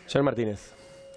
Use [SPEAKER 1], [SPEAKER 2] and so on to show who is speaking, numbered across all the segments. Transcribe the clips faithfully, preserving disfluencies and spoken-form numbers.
[SPEAKER 1] Señor Martínez.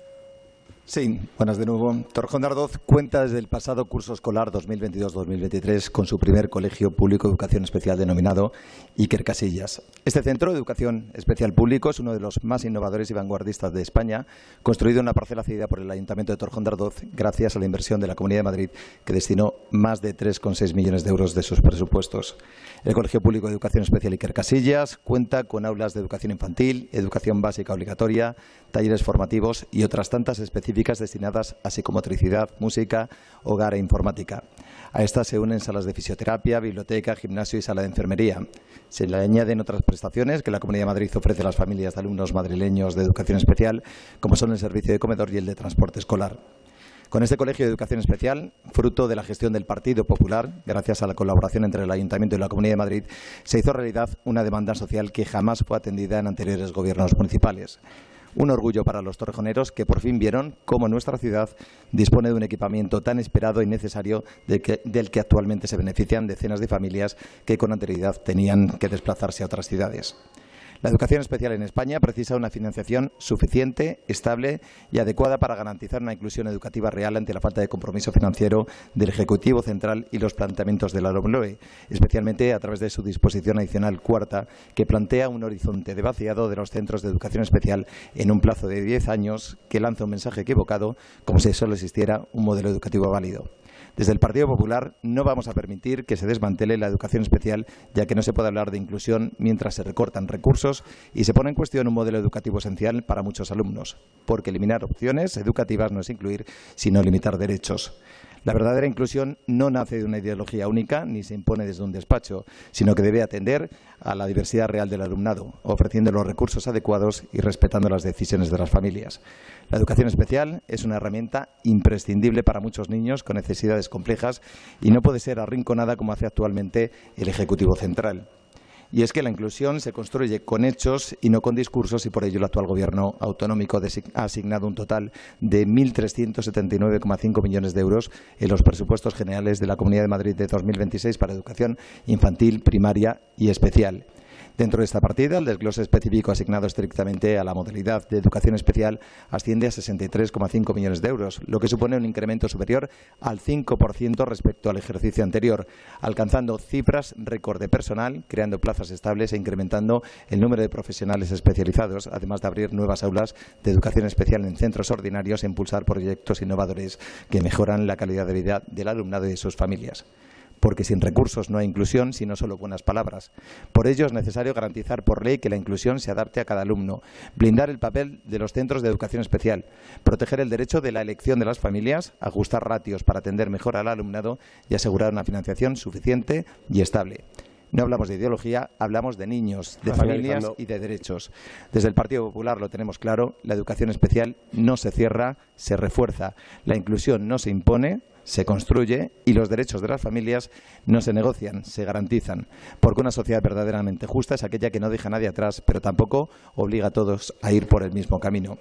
[SPEAKER 2] Sí, buenas de nuevo. Torrejón de Ardoz cuenta desde el pasado curso escolar dos mil veintidós dos mil veintitrés con su primer colegio público de educación especial denominado Iker Casillas. Este centro de educación especial público es uno de los más innovadores y vanguardistas de España, construido en una parcela cedida por el Ayuntamiento de Torrejón de Ardoz gracias a la inversión de la Comunidad de Madrid, que destinó más de tres coma seis millones de euros de sus presupuestos. El Colegio Público de Educación Especial Iker Casillas cuenta con aulas de educación infantil, educación básica obligatoria, talleres formativos y otras tantas específicas destinadas a psicomotricidad, música, hogar e informática. A estas se unen salas de fisioterapia, biblioteca, gimnasio y sala de enfermería. Se le añaden otras prestaciones que la Comunidad de Madrid ofrece a las familias de alumnos madrileños de educación especial, como son el servicio de comedor y el de transporte escolar. Con este colegio de educación especial, fruto de la gestión del Partido Popular, gracias a la colaboración entre el Ayuntamiento y la Comunidad de Madrid, se hizo realidad una demanda social que jamás fue atendida en anteriores gobiernos municipales. Un orgullo para los torrejoneros que por fin vieron cómo nuestra ciudad dispone de un equipamiento tan esperado y necesario de que, del que actualmente se benefician decenas de familias que con anterioridad tenían que desplazarse a otras ciudades. La educación especial en España precisa una financiación suficiente, estable y adecuada para garantizar una inclusión educativa real ante la falta de compromiso financiero del Ejecutivo Central y los planteamientos de la LOMLOE, especialmente a través de su disposición adicional cuarta, que plantea un horizonte de vaciado de los centros de educación especial en un plazo de diez años, que lanza un mensaje equivocado, como si solo existiera un modelo educativo válido. Desde el Partido Popular no vamos a permitir que se desmantele la educación especial, ya que no se puede hablar de inclusión mientras se recortan recursos y se pone en cuestión un modelo educativo esencial para muchos alumnos, porque eliminar opciones educativas no es incluir, sino limitar derechos. La verdadera inclusión no nace de una ideología única ni se impone desde un despacho, sino que debe atender a la diversidad real del alumnado, ofreciendo los recursos adecuados y respetando las decisiones de las familias. La educación especial es una herramienta imprescindible para muchos niños con necesidades complejas y no puede ser arrinconada como hace actualmente el Ejecutivo Central. Y es que la inclusión se construye con hechos y no con discursos, y por ello el actual Gobierno autonómico ha asignado un total de mil trescientos setenta y nueve coma cinco millones de euros en los presupuestos generales de la Comunidad de Madrid de dos mil veintiséis para educación infantil, primaria y especial. Dentro de esta partida, el desglose específico asignado estrictamente a la modalidad de educación especial asciende a sesenta y tres coma cinco millones de euros, lo que supone un incremento superior al cinco por ciento respecto al ejercicio anterior, alcanzando cifras récord de personal, creando plazas estables e incrementando el número de profesionales especializados, además de abrir nuevas aulas de educación especial en centros ordinarios e impulsar proyectos innovadores que mejoran la calidad de vida del alumnado y de sus familias. Porque sin recursos no hay inclusión, sino solo buenas palabras. Por ello es necesario garantizar por ley que la inclusión se adapte a cada alumno, blindar el papel de los centros de educación especial, proteger el derecho de la elección de las familias, ajustar ratios para atender mejor al alumnado y asegurar una financiación suficiente y estable. No hablamos de ideología, hablamos de niños, de familias y de derechos. Desde el Partido Popular lo tenemos claro, la educación especial no se cierra, se refuerza. La inclusión no se impone, se construye, y los derechos de las familias no se negocian, se garantizan. Porque una sociedad verdaderamente justa es aquella que no deja a nadie atrás, pero tampoco obliga a todos a ir por el mismo camino.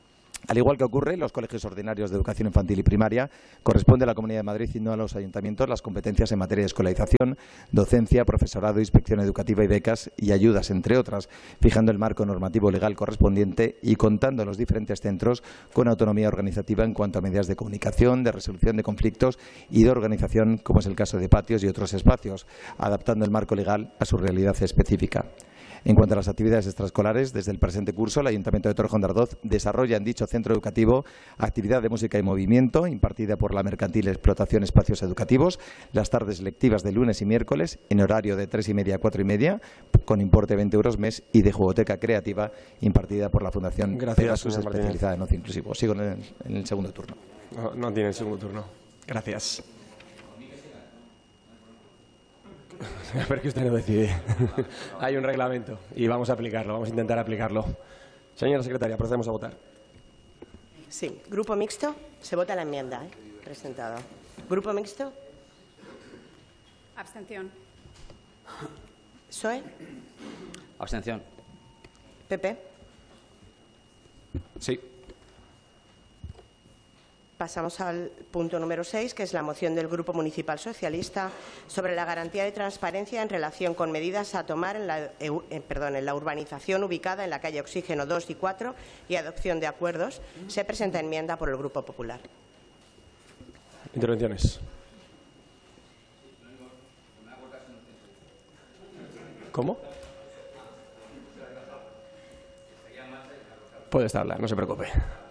[SPEAKER 2] Al igual que ocurre en los colegios ordinarios de educación infantil y primaria, corresponde a la Comunidad de Madrid y no a los ayuntamientos las competencias en materia de escolarización, docencia, profesorado, inspección educativa y becas y ayudas, entre otras, fijando el marco normativo legal correspondiente y contando los diferentes centros con autonomía organizativa en cuanto a medidas de comunicación, de resolución de conflictos y de organización, como es el caso de patios y otros espacios, adaptando el marco legal a su realidad específica. En cuanto a las actividades extraescolares, desde el presente curso, el Ayuntamiento de Torrejón de Ardoz desarrolla en dicho centro educativo actividad de música y movimiento impartida por la Mercantil Explotación Espacios Educativos, las tardes lectivas de lunes y miércoles en horario de tres y media a cuatro y media, con importe de veinte euros mes, y de jugoteca creativa impartida por la Fundación Pegasus, especializada en ocio inclusivo. Sigo en el, en el segundo turno.
[SPEAKER 1] No, no tiene el segundo turno. Gracias. Pero que usted no decide. Hay un reglamento y vamos a aplicarlo, vamos a intentar aplicarlo. Señora secretaria, procedemos a votar.
[SPEAKER 3] Sí. Grupo mixto, se vota la enmienda ¿eh? presentada. Grupo mixto.
[SPEAKER 4] Abstención.
[SPEAKER 3] P S O E.
[SPEAKER 5] Abstención.
[SPEAKER 3] P P.
[SPEAKER 1] Sí.
[SPEAKER 3] Pasamos al punto número seis, que es la moción del Grupo Municipal Socialista sobre la garantía de transparencia en relación con medidas a tomar en la, eh, perdón, en la urbanización ubicada en la calle Oxígeno dos y cuatro y adopción de acuerdos. Se presenta enmienda por el Grupo Popular.
[SPEAKER 1] Intervenciones. ¿Cómo? Puede estar hablar, no se preocupe.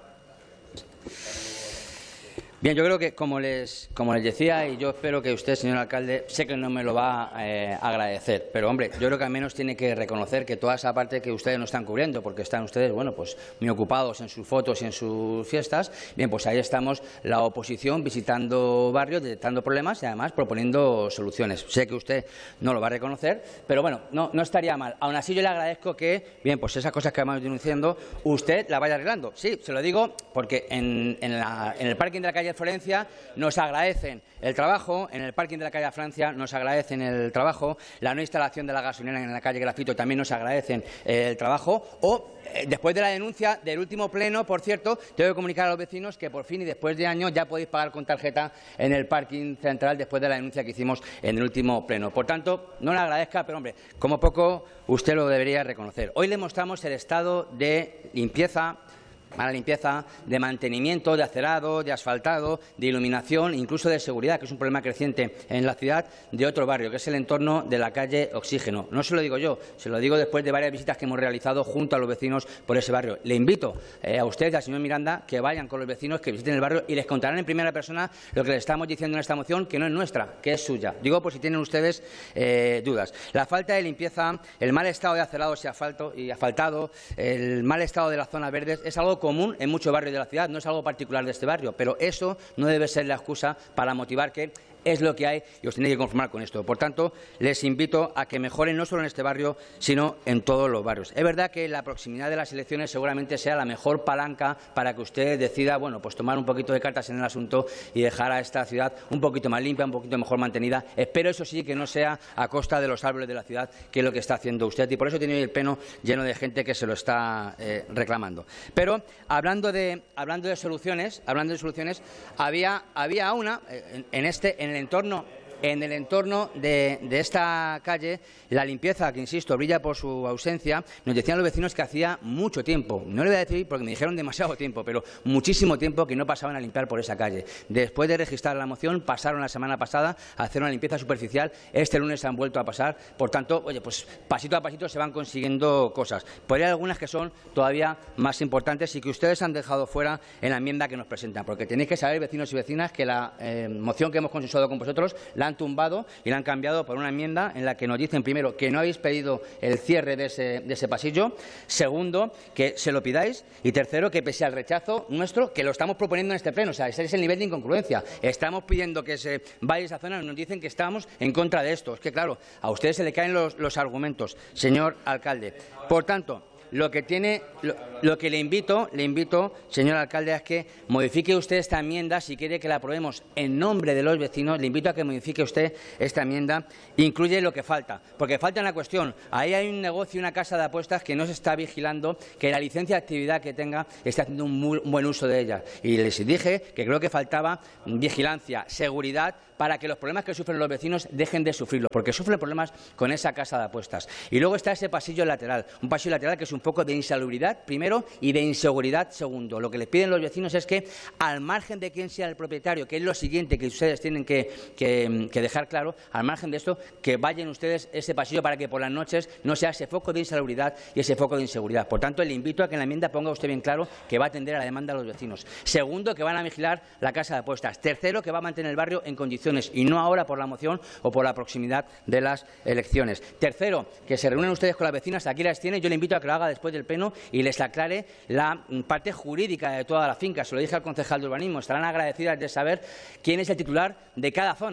[SPEAKER 5] Bien, yo creo que, como les, como les decía, y yo espero que usted, señor alcalde, sé que no me lo va a eh, agradecer, pero, hombre, yo creo que al menos tiene que reconocer que toda esa parte que ustedes no están cubriendo, porque están ustedes, bueno, pues muy ocupados en sus fotos y en sus fiestas, bien, pues ahí estamos la oposición visitando barrios, detectando problemas y, además, proponiendo soluciones. Sé que usted no lo va a reconocer, pero, bueno, no, no estaría mal. Aún así, yo le agradezco que, bien, pues esas cosas que vamos denunciando, usted las vaya arreglando. Sí, se lo digo porque en, en, la, en el parking de la calle Florencia nos agradecen el trabajo, en el parking de la calle Francia nos agradecen el trabajo, la no instalación de la gasolinera en la calle Grafito también nos agradecen el trabajo, o eh, después de la denuncia del último pleno, por cierto, tengo que comunicar a los vecinos que por fin y después de años ya podéis pagar con tarjeta en el parking central después de la denuncia que hicimos en el último pleno. Por tanto, no le agradezca, pero, hombre, como poco usted lo debería reconocer. Hoy le mostramos el estado de limpieza, mala limpieza, de mantenimiento, de acerado, de asfaltado, de iluminación, incluso de seguridad, que es un problema creciente en la ciudad, de otro barrio, que es el entorno de la calle Oxígeno. No se lo digo yo, se lo digo después de varias visitas que hemos realizado junto a los vecinos por ese barrio. Le invito eh, a usted y al señor Miranda que vayan con los vecinos, que visiten el barrio y les contarán en primera persona lo que les estamos diciendo en esta moción, que no es nuestra, que es suya. Digo por si tienen ustedes eh, dudas. La falta de limpieza, el mal estado de acerados y asfalto y asfaltado, el mal estado de las zonas verdes es algo común en muchos barrios de la ciudad, no es algo particular de este barrio, pero eso no debe ser la excusa para motivar que es lo que hay y os tenéis que conformar con esto. Por tanto, les invito a que mejoren no solo en este barrio, sino en todos los barrios. Es verdad que la proximidad de las elecciones seguramente sea la mejor palanca para que usted decida, bueno, pues tomar un poquito de cartas en el asunto y dejar a esta ciudad un poquito más limpia, un poquito mejor mantenida. Espero, eso sí, que no sea a costa de los árboles de la ciudad, que es lo que está haciendo usted. Y por eso tiene hoy el pleno lleno de gente que se lo está eh, reclamando. Pero, hablando de, hablando de soluciones, hablando de soluciones, había, había una eh, en, en este en el entorno en el entorno de, de esta calle, la limpieza, que insisto, brilla por su ausencia. Nos decían los vecinos que hacía mucho tiempo, no le voy a decir porque me dijeron demasiado tiempo, pero muchísimo tiempo que no pasaban a limpiar por esa calle. Después de registrar la moción, pasaron la semana pasada a hacer una limpieza superficial. Este lunes han vuelto a pasar. Por tanto, oye, pues pasito a pasito se van consiguiendo cosas. Pero hay algunas que son todavía más importantes y que ustedes han dejado fuera en la enmienda que nos presentan, porque tenéis que saber, vecinos y vecinas, que la eh, moción que hemos consensuado con vosotros la han tumbado y la han cambiado por una enmienda en la que nos dicen, primero, que no habéis pedido el cierre de ese, de ese pasillo, segundo, que se lo pidáis, y tercero, que pese al rechazo nuestro, que lo estamos proponiendo en este pleno. O sea, ese es el nivel de incongruencia. Estamos pidiendo que se vaya esa zona y nos dicen que estamos en contra de esto. Es que, claro, a ustedes se le caen los, los argumentos, señor alcalde. Por tanto, Lo que tiene, lo, lo que le invito, le invito, señor alcalde, es que modifique usted esta enmienda, si quiere que la aprobemos en nombre de los vecinos. Le invito a que modifique usted esta enmienda, incluye lo que falta, porque falta una cuestión. Ahí hay un negocio, una casa de apuestas que no se está vigilando, que la licencia de actividad que tenga está haciendo un, muy, un buen uso de ella. Y les dije que creo que faltaba vigilancia, seguridad, para que los problemas que sufren los vecinos dejen de sufrirlo, porque sufren problemas con esa casa de apuestas. Y luego está ese pasillo lateral, un pasillo lateral que es un poco de insalubridad, primero, y de inseguridad, segundo. Lo que les piden los vecinos es que, al margen de quién sea el propietario, que es lo siguiente que ustedes tienen que, que, que dejar claro, al margen de esto, que vayan ustedes ese pasillo para que por las noches no sea ese foco de insalubridad y ese foco de inseguridad. Por tanto, le invito a que en la enmienda ponga usted bien claro que va a atender a la demanda de los vecinos. Segundo, que van a vigilar la casa de apuestas. Tercero, que va a mantener el barrio en condiciones y no ahora por la moción o por la proximidad de las elecciones. Tercero, que se reúnen ustedes con las vecinas, aquí las tienen, yo le invito a que lo haga después del pleno y les aclare la parte jurídica de toda la finca. Se lo dije al concejal de urbanismo, estarán agradecidas de saber quién es el titular de cada zona,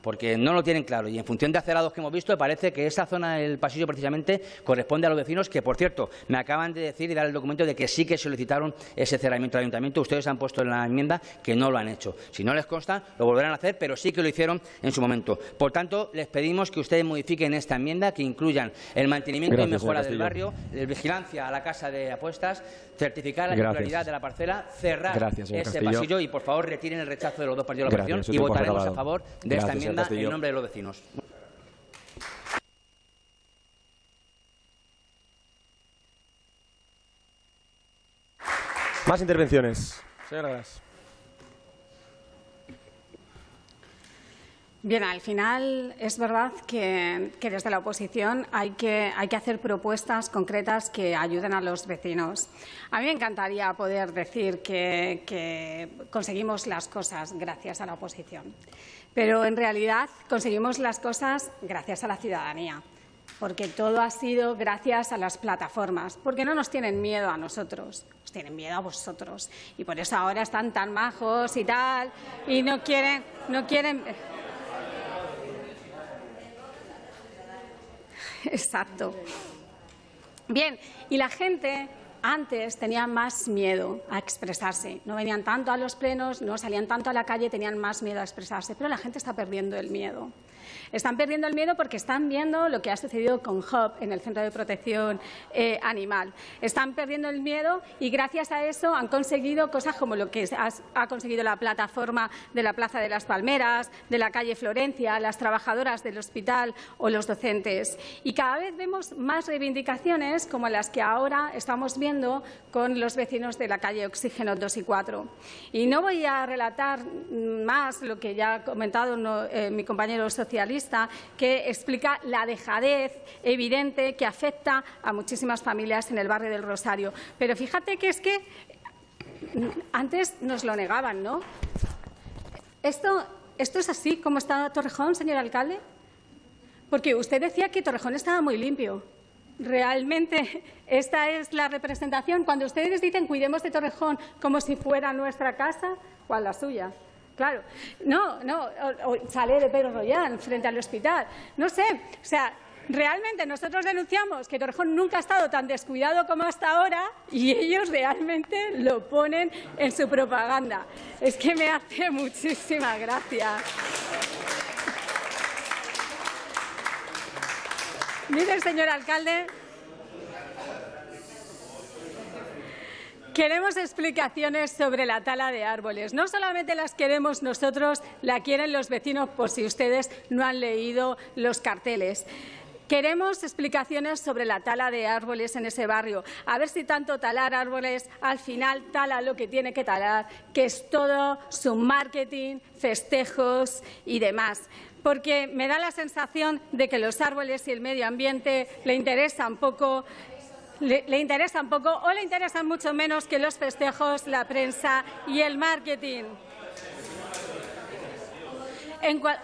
[SPEAKER 5] porque no lo tienen claro. Y en función de acerados que hemos visto, me parece que esa zona del pasillo precisamente corresponde a los vecinos que, por cierto, me acaban de decir y dar el documento de que sí que solicitaron ese cerramiento del ayuntamiento. Ustedes han puesto en la enmienda que no lo han hecho. Si no les consta, lo volverán a hacer, pero sí que lo hicieron en su momento. Por tanto, les pedimos que ustedes modifiquen esta enmienda, que incluyan el mantenimiento
[SPEAKER 1] Gracias,
[SPEAKER 5] y mejora
[SPEAKER 1] señor
[SPEAKER 5] del barrio, la vigilancia a la casa de apuestas, certificar la titularidad de la parcela, cerrar
[SPEAKER 1] Gracias,
[SPEAKER 5] ese
[SPEAKER 1] Castillo.
[SPEAKER 5] pasillo y, por favor, retiren el rechazo de los dos partidos de la
[SPEAKER 1] Gracias,
[SPEAKER 5] oposición
[SPEAKER 1] su
[SPEAKER 5] y
[SPEAKER 1] tiempo ha
[SPEAKER 5] votaremos
[SPEAKER 1] acabado.
[SPEAKER 5] a favor de
[SPEAKER 1] Gracias,
[SPEAKER 5] esta
[SPEAKER 1] señor
[SPEAKER 5] enmienda
[SPEAKER 1] Castillo.
[SPEAKER 5] en nombre de los vecinos.
[SPEAKER 1] Más intervenciones. Señora Gras.
[SPEAKER 4] Bien, al final es verdad que, que desde la oposición hay que, hay que hacer propuestas concretas que ayuden a los vecinos. A mí me encantaría poder decir que, que conseguimos las cosas gracias a la oposición, pero en realidad conseguimos las cosas gracias a la ciudadanía, porque todo ha sido gracias a las plataformas, porque no nos tienen miedo a nosotros, nos tienen miedo a vosotros, y por eso ahora están tan majos y tal, y no quieren, no quieren. Exacto. Bien, y la gente antes tenía más miedo a expresarse. No venían tanto a los plenos, no salían tanto a la calle, tenían más miedo a expresarse. Pero la gente está perdiendo el miedo. Están perdiendo el miedo porque están viendo lo que ha sucedido con Hub en el Centro de Protección eh, Animal. Están perdiendo el miedo y gracias a eso han conseguido cosas como lo que ha, ha conseguido la plataforma de la Plaza de las Palmeras, de la calle Florencia, las trabajadoras del hospital o los docentes. Y cada vez vemos más reivindicaciones como las que ahora estamos viendo con los vecinos de la calle Oxígeno dos y cuatro. Y no voy a relatar más lo que ya ha comentado no, eh, mi compañero socialista, que explica la dejadez evidente que afecta a muchísimas familias en el barrio del Rosario. Pero fíjate que es que antes nos lo negaban, ¿no? ¿Esto, esto es así como está Torrejón, señor alcalde? Porque usted decía que Torrejón estaba muy limpio. ¿Realmente esta es la representación? Cuando ustedes dicen cuidemos de Torrejón como si fuera nuestra casa, ¿cuál la suya? Claro, no, no, o, o sale de Pedro Rollán frente al hospital. No sé, o sea, realmente nosotros denunciamos que Torrejón nunca ha estado tan descuidado como hasta ahora y ellos realmente lo ponen en su propaganda. Es que me hace muchísima gracia. Mire, señor alcalde, queremos explicaciones sobre la tala de árboles. No solamente las queremos nosotros, la quieren los vecinos, por si ustedes no han leído los carteles. Queremos explicaciones sobre la tala de árboles en ese barrio. A ver si tanto talar árboles al final tala lo que tiene que talar, que es todo su marketing, festejos y demás. Porque me da la sensación de que los árboles y el medio ambiente le interesan poco. Le, le interesan poco o le interesan mucho menos que los festejos, la prensa y el marketing. En cual...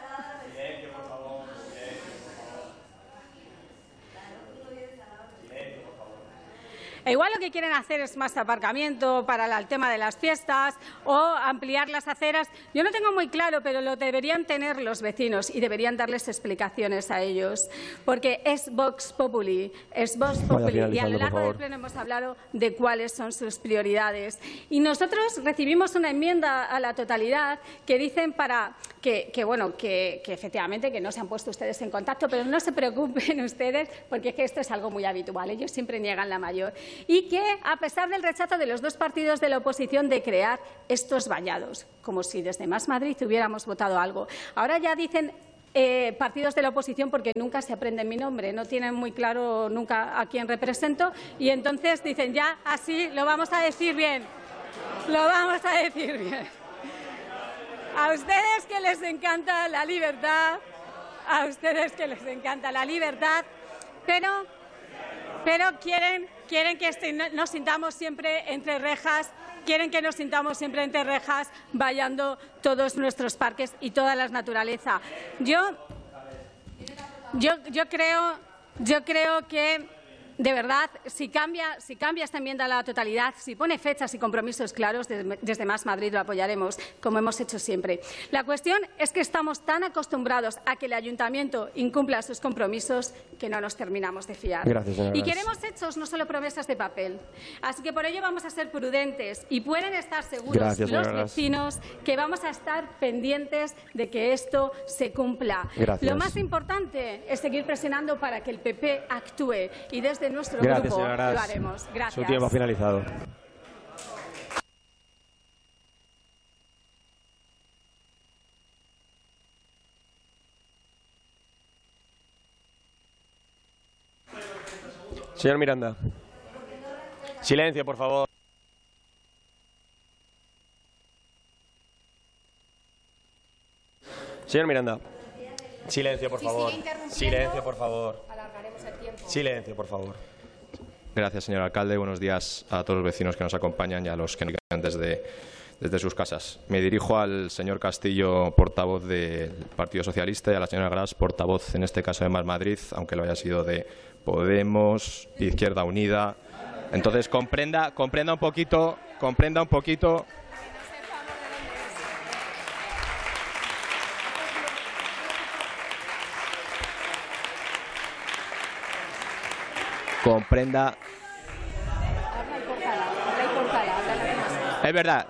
[SPEAKER 4] E igual lo que quieren hacer es más aparcamiento para el tema de las fiestas o ampliar las aceras. Yo no tengo muy claro, pero lo deberían tener los vecinos y deberían darles explicaciones a ellos, porque es Vox Populi, es Vox Populi. Y a lo largo del pleno hemos hablado de cuáles son sus prioridades. Y nosotros recibimos una enmienda a la totalidad que dicen para que, que bueno, que, que efectivamente que no se han puesto ustedes en contacto, pero no se preocupen ustedes, porque es que esto es algo muy habitual. Ellos siempre niegan la mayor. Y que, a pesar del rechazo de los dos partidos de la oposición de crear estos vallados, como si desde Más Madrid hubiéramos votado algo. Ahora ya dicen eh, partidos de la oposición porque nunca se aprenden mi nombre, no tienen muy claro nunca a quién represento y entonces dicen ya así lo vamos a decir bien, lo vamos a decir bien. A ustedes que les encanta la libertad, a ustedes que les encanta la libertad, pero, pero quieren... Quieren que nos sintamos siempre entre rejas, quieren que nos sintamos siempre entre rejas, vallando todos nuestros parques y toda la naturaleza. Yo, yo, yo creo, yo creo que de verdad, si cambia, si cambia esta enmienda a la totalidad, si pone fechas y compromisos claros, desde, desde Más Madrid lo apoyaremos, como hemos hecho siempre. La cuestión es que estamos tan acostumbrados a que el ayuntamiento incumpla sus compromisos que no nos terminamos de fiar.
[SPEAKER 1] Gracias, señora
[SPEAKER 4] y
[SPEAKER 1] Gras.
[SPEAKER 4] queremos hechos, no solo promesas de papel. Así que por ello vamos a ser prudentes y pueden estar seguros
[SPEAKER 1] Gracias,
[SPEAKER 4] los
[SPEAKER 1] señora Gras.
[SPEAKER 4] vecinos que vamos a estar pendientes de que esto se cumpla.
[SPEAKER 1] Gracias.
[SPEAKER 4] Lo más importante es seguir presionando para que el P P actúe y desde nuestro
[SPEAKER 1] Gracias,
[SPEAKER 4] grupo
[SPEAKER 1] señora Gras.
[SPEAKER 4] lo haremos. Gracias.
[SPEAKER 1] Su tiempo ha finalizado. Señor Miranda. Silencio, por favor. Señor Miranda. Silencio, por favor. Silencio, por favor. Silencio, por favor.
[SPEAKER 6] Gracias, señor alcalde. Buenos días a todos los vecinos que nos acompañan y a los que nos ven desde, desde sus casas. Me dirijo al señor Castillo, portavoz del Partido Socialista, y a la señora Gras, portavoz, en este caso de Más Madrid, aunque lo haya sido de Podemos, Izquierda Unida. Entonces, comprenda, comprenda un poquito, comprenda un poquito. Comprenda. Es verdad.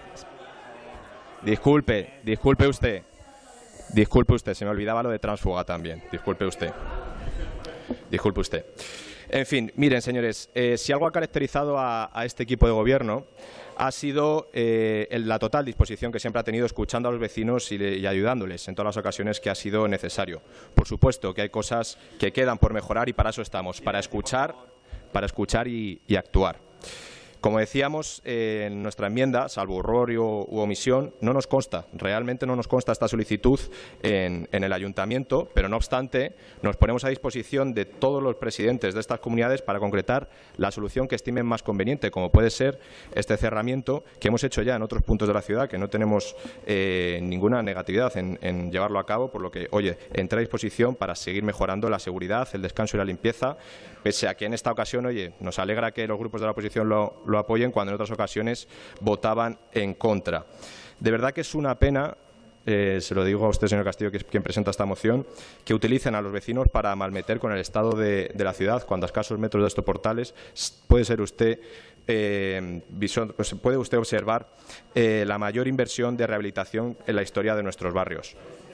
[SPEAKER 6] Disculpe, disculpe usted. Disculpe usted, se me olvidaba lo de tránsfuga también. Disculpe usted. Disculpe usted. En fin, miren, señores, eh, si algo ha caracterizado a, a este equipo de gobierno ha sido eh, la total disposición que siempre ha tenido escuchando a los vecinos y, y ayudándoles en todas las ocasiones que ha sido necesario. Por supuesto que hay cosas que quedan por mejorar y para eso estamos, para escuchar, para escuchar y, y actuar. Como decíamos, eh, en nuestra enmienda, salvo error u omisión, no nos consta, realmente no nos consta esta solicitud en, en el ayuntamiento, pero no obstante nos ponemos a disposición de todos los presidentes de estas comunidades para concretar la solución que estimen más conveniente, como puede ser este cerramiento que hemos hecho ya en otros puntos de la ciudad, que no tenemos eh, ninguna negatividad en, en llevarlo a cabo, por lo que, oye, entré a disposición para seguir mejorando la seguridad, el descanso y la limpieza, pese a que en esta ocasión, oye, nos alegra que los grupos de la oposición lo, lo apoyen cuando en otras ocasiones votaban en contra. De verdad que es una pena, eh, se lo digo a usted, señor Castillo, que es quien presenta esta moción, que utilicen a los vecinos para malmeter con el estado de, de la ciudad, cuando a escasos metros de estos portales puede ser usted, eh, visor, pues puede usted observar eh, la mayor inversión de rehabilitación en la historia de nuestros barrios.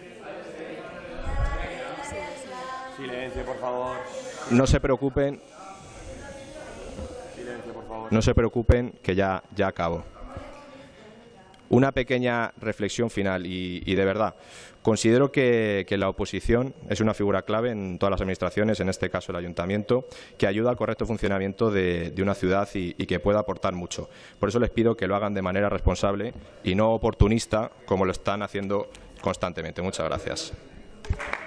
[SPEAKER 1] Silencio, por favor.
[SPEAKER 6] No se preocupen. No se preocupen, que ya, ya acabo. Una pequeña reflexión final y, y de verdad, considero que, que la oposición es una figura clave en todas las administraciones, en este caso el ayuntamiento, que ayuda al correcto funcionamiento de, de una ciudad y, y que puede aportar mucho. Por eso les pido que lo hagan de manera responsable y no oportunista, como lo están haciendo constantemente. Muchas gracias.